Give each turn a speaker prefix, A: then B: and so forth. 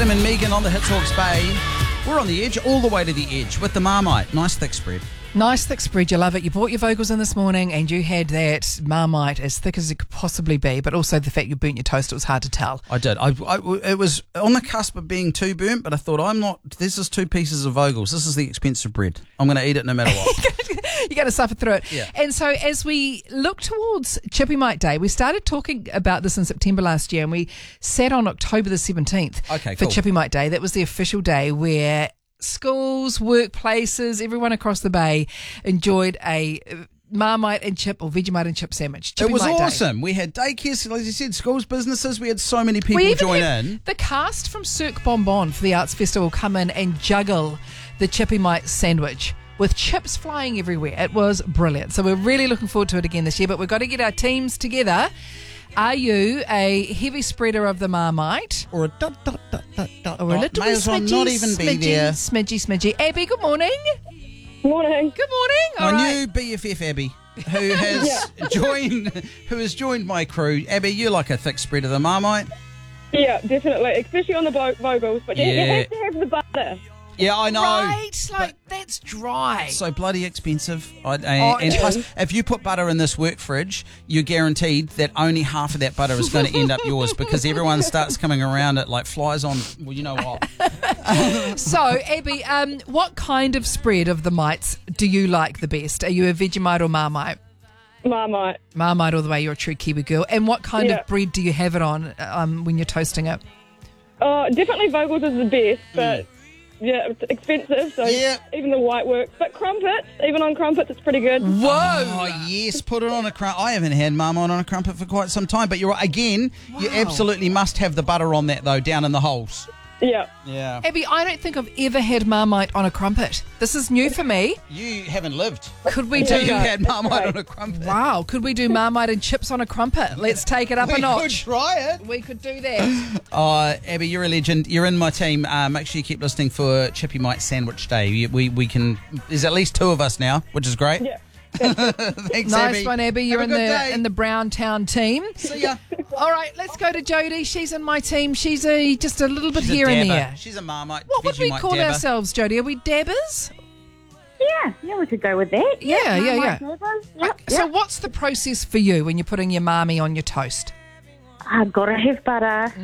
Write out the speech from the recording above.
A: Adam and Megan on the Hits Hawke's Bay. We're on the edge, all the way to the edge with the Marmite. Nice thick spread.
B: Nice thick spread, you love it. You brought your Vogels in this morning and you had that Marmite as thick as it could possibly be, but also the fact you burnt your toast, it was hard to tell.
A: I did. It was on the cusp of being too burnt, but I thought, this is 2 pieces of Vogels. This is the expensive bread. I'm going to eat it no matter what.
B: You're going to suffer through it.
A: Yeah.
B: And so as we look towards Chippy Mite Day, we started talking about this in September last year and we sat on October the 17th for Chippy Mite Day. That was the official day where schools, workplaces, everyone across the bay enjoyed a Marmite and chip or Vegemite and chip sandwich.
A: It was awesome. We had daycares, like you said, schools, businesses. We had so many people join in.
B: The cast from Cirque Bonbon for the Arts Festival come in and juggle the Chippy Mite sandwich with chips flying everywhere. It was brilliant. So we're really looking forward to it again this year, but we've got to get our teams together. Are you a heavy spreader of the Marmite?
A: Or a
B: Or a little smidgy. Abby, good morning.
C: Morning.
B: Good morning.
A: My new BFF, Abby, who has joined my crew. Abby, you like a thick spread of the Marmite?
C: Yeah, definitely, especially on the Vogels. But you have to have the butter.
A: Yeah, I know.
B: Right, that's dry.
A: So bloody expensive. And plus, if you put butter in this work fridge, you're guaranteed that only half of that butter is going to end up yours because everyone starts coming around it like flies on, well, you know what.
B: So, Abby, what kind of spread of the mites do you like the best? Are you a Vegemite or Marmite?
C: Marmite.
B: Marmite all the way, you're a true Kiwi girl. And what kind of bread do you have it on when you're toasting it?
C: Definitely Vogels is the best, but... Yeah, it's expensive, so even the white works. But crumpets, even on crumpets, it's pretty good.
B: Whoa!
A: Oh, yes, put it on a crumpet. I haven't had Marmite on a crumpet for quite some time, but you're right. Again, you absolutely must have the butter on that, though, down in the holes.
C: Yeah.
B: Abby, I don't think I've ever had Marmite on a crumpet. This is new for me.
A: You haven't lived.
B: Could we do...
A: You had Marmite on a crumpet.
B: Wow, could we do Marmite and chips on a crumpet? Let's take it up a notch.
A: We could try it.
B: We could do that.
A: Abby, you're a legend. You're in my team. Make sure you keep listening for Chippy Mite Sandwich Day. We can... There's at least 2 of us now, which is great.
C: Yeah.
A: Thanks,
B: nice
A: Abby.
B: one, Abby. You're in the Brown Town team.
A: See ya.
B: All right, let's go to Jodie. She's in my team. She's just a little bit here
A: a
B: and there.
A: She's a Marmite.
B: What would we call
A: dabber.
B: ourselves, Jodie? Are we dabbers?
D: Yeah, we could go with that.
B: Yeah.
D: Yep.
B: So what's the process for you when you're putting your marmy on your toast?
D: I've got to have butter.